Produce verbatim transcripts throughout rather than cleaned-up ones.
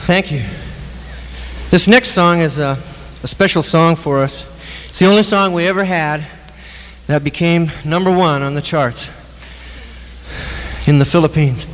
Thank you. This next song is a, a special song for us. It's the only song we ever had that became number one on the charts in the Philippines.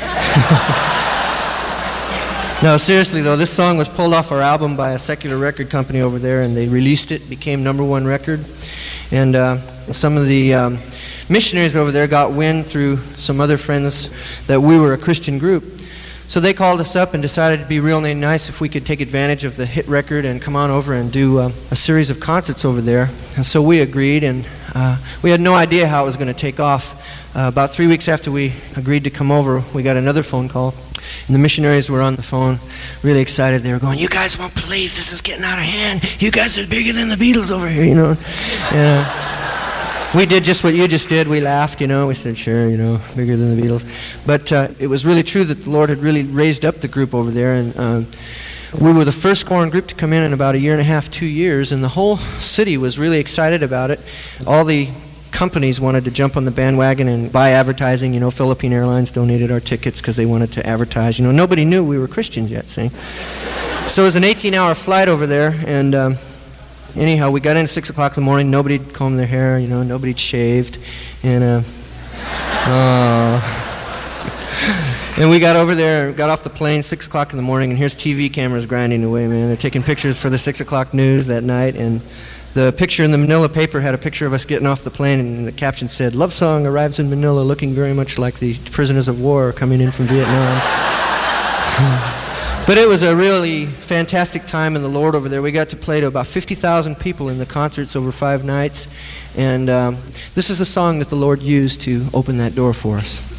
No, seriously though, this song was pulled off our album by a secular record company over there, and they released it, became number one record. And uh, some of the um, missionaries over there got wind through some other friends that we were a Christian group. So they called us up and decided it'd be real nice if we could take advantage of the hit record and come on over and do uh, a series of concerts over there. And so we agreed, and uh, we had no idea how it was going to take off. Uh, about three weeks after we agreed to come over, we got another phone call. And the missionaries were on the phone, really excited. They were going, "You guys won't believe this is getting out of hand. You guys are bigger than the Beatles over here, you know." And, uh, we did just what you just did. We laughed, you know. We said, "Sure, you know, bigger than the Beatles." But uh, it was really true that the Lord had really raised up the group over there. And uh, we were the first foreign group to come in in about a year and a half, two years. And the whole city was really excited about it. All the companies wanted to jump on the bandwagon and buy advertising. You know, Philippine Airlines donated our tickets because they wanted to advertise. You know, nobody knew we were Christians yet, see? So it was an eighteen-hour flight over there, and um, anyhow, we got in at six o'clock in the morning. Nobody'd combed their hair, you know, nobody'd shaved, and uh, oh. And we got over there, got off the plane, six o'clock in the morning, and here's T V cameras grinding away, man. They're taking pictures for the six o'clock news that night, and the picture in the Manila paper had a picture of us getting off the plane, and the caption said, "Love song arrives in Manila looking very much like the prisoners of war coming in from Vietnam." But it was a really fantastic time in the Lord over there. We got to play to about fifty thousand people in the concerts over five nights, and um, this is a song that the Lord used to open that door for us.